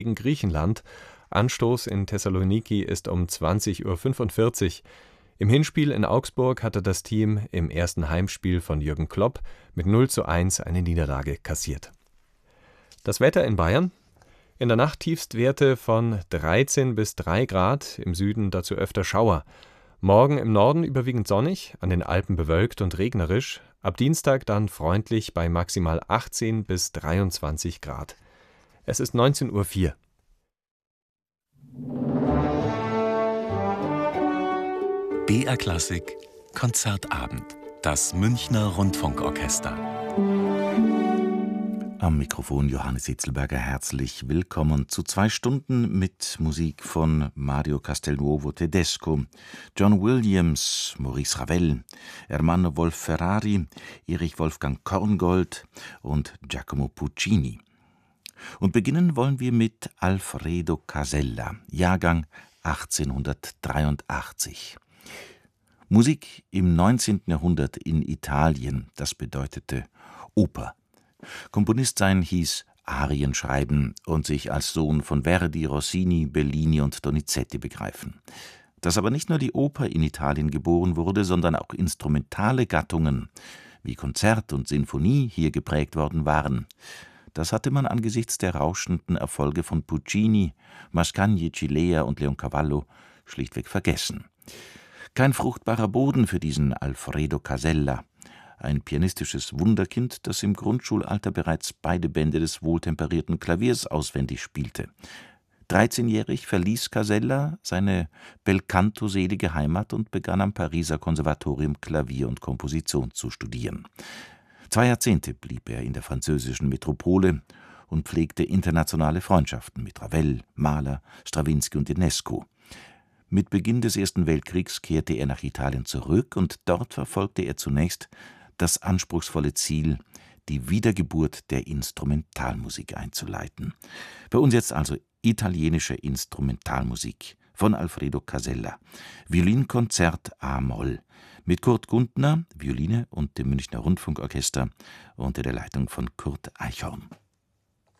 gegen Griechenland. Anstoß in Thessaloniki ist um 20:45 Uhr. Im Hinspiel in Augsburg hatte das Team im ersten Heimspiel von Jürgen Klopp mit 0:1 eine Niederlage kassiert. Das Wetter in Bayern: In der Nacht Tiefstwerte von 13 bis 3 Grad, im Süden dazu öfter Schauer. Morgen im Norden überwiegend sonnig, an den Alpen bewölkt und regnerisch. Ab Dienstag dann freundlich bei maximal 18 bis 23 Grad. Es ist 19:04 Uhr. BR Klassik Konzertabend. Das Münchner Rundfunkorchester. Am Mikrofon Johannes Hitzelberger, herzlich willkommen zu 2 Stunden mit Musik von Mario Castelnuovo Tedesco, John Williams, Maurice Ravel, Ermanno Wolf-Ferrari, Erich Wolfgang Korngold und Giacomo Puccini. Und beginnen wollen wir mit Alfredo Casella, Jahrgang 1883. Musik im 19. Jahrhundert in Italien, das bedeutete Oper. Komponist sein hieß Arien schreiben und sich als Sohn von Verdi, Rossini, Bellini und Donizetti begreifen. Dass aber nicht nur die Oper in Italien geboren wurde, sondern auch instrumentale Gattungen wie Konzert und Sinfonie hier geprägt worden waren, das hatte man angesichts der rauschenden Erfolge von Puccini, Mascagni, Cilea und Leoncavallo schlichtweg vergessen. Kein fruchtbarer Boden für diesen Alfredo Casella, ein pianistisches Wunderkind, das im Grundschulalter bereits beide Bände des wohltemperierten Klaviers auswendig spielte. 13-jährig verließ Casella seine Belcanto-selige Heimat und begann am Pariser Konservatorium Klavier und Komposition zu studieren. 2 Jahrzehnte blieb er in der französischen Metropole und pflegte internationale Freundschaften mit Ravel, Mahler, Strawinsky und Ionesco. Mit Beginn des Ersten Weltkriegs kehrte er nach Italien zurück und dort verfolgte er zunächst das anspruchsvolle Ziel, die Wiedergeburt der Instrumentalmusik einzuleiten. Bei uns jetzt also italienische Instrumentalmusik von Alfredo Casella. Violinkonzert a-Moll mit Kurt Gundner, Violine und dem Münchner Rundfunkorchester unter der Leitung von Kurt Eichhorn.